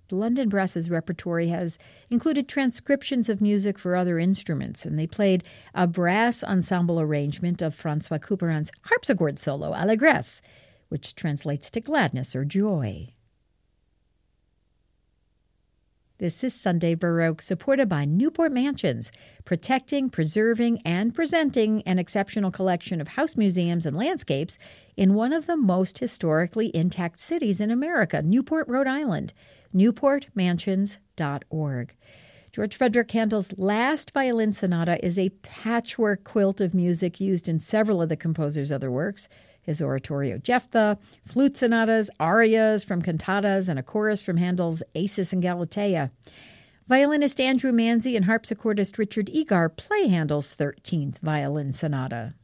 The London Brass's repertory has included transcriptions of music for other instruments, and they played a brass ensemble arrangement of Francois Couperin's harpsichord solo, Allégresse, which translates to gladness or joy. This is Sunday Baroque, supported by Newport Mansions, protecting, preserving, and presenting an exceptional collection of house museums and landscapes in one of the most historically intact cities in America, Newport, Rhode Island. newportmansions.org. George Frederick Handel's Last Violin Sonata is a patchwork quilt of music used in several of the composer's other works. His oratorio Jephthah, flute sonatas, arias from cantatas, and a chorus from Handel's Acis and Galatea. Violinist Andrew Manzi and harpsichordist Richard Egar play Handel's 13th Violin Sonata.